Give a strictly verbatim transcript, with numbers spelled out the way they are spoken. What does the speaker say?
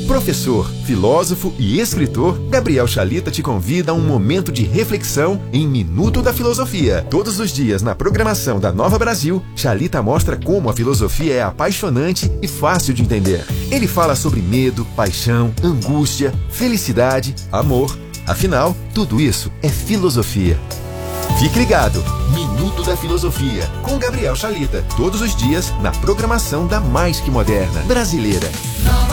Professor, filósofo e escritor, Gabriel Chalita te convida a um momento de reflexão em Minuto da Filosofia. Todos os dias na programação da Nova Brasil, Chalita mostra como a filosofia é apaixonante e fácil de entender. Ele fala sobre medo, paixão, angústia, felicidade, amor. Afinal, tudo isso é filosofia. Fique ligado! Minuto da Filosofia, com Gabriel Chalita. Todos os dias na programação da Mais Que Moderna brasileira.